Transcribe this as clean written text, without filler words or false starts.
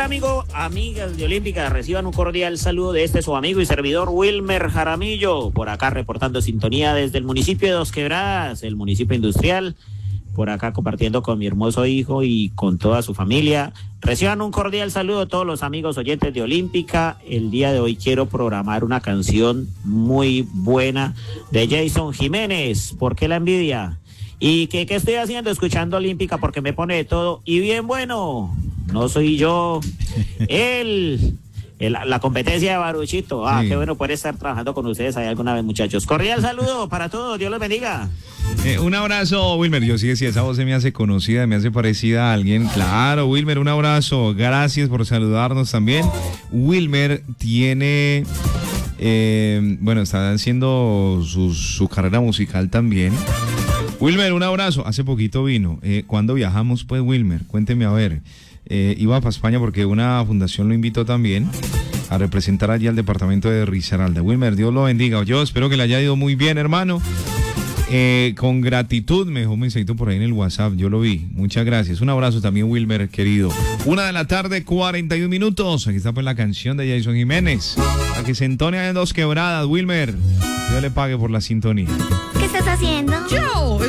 Amigas de Olímpica, reciban un cordial saludo de su amigo y servidor Wilmer Jaramillo, por acá reportando sintonía desde el municipio de Dos Quebradas, el municipio industrial, por acá compartiendo con mi hermoso hijo y con toda su familia. Reciban un cordial saludo a todos los amigos oyentes de Olímpica. El día de hoy quiero programar una canción muy buena de Jason Jiménez. ¿Por qué la envidia? ¿Y qué estoy haciendo? Escuchando Olímpica porque me pone de todo. Y bien bueno, no soy yo, la competencia de Baruchito. Sí. Qué bueno poder estar trabajando con ustedes ahí alguna vez, muchachos. Cordial saludo para todos, Dios los bendiga. Un abrazo, Wilmer. Yo sí decía, esa voz se me hace conocida, me hace parecida a alguien. Claro, Wilmer, un abrazo. Gracias por saludarnos también. Wilmer tiene... está haciendo su carrera musical también. Wilmer, un abrazo. Hace poquito vino. ¿Cuándo viajamos, pues, Wilmer? Cuénteme, a ver. Iba para España porque una fundación lo invitó también a representar allí al departamento de Risaralda. Wilmer, Dios lo bendiga. Yo espero que le haya ido muy bien, hermano. Con gratitud me dejó un mensajito por ahí en el WhatsApp. Yo lo vi. Muchas gracias. Un abrazo también, Wilmer, querido. 1:41 p.m. Aquí está pues la canción de Jason Jiménez. A que se entone en Dos Quebradas, Wilmer. Dios le pague por la sintonía. ¿Qué estás haciendo? Yo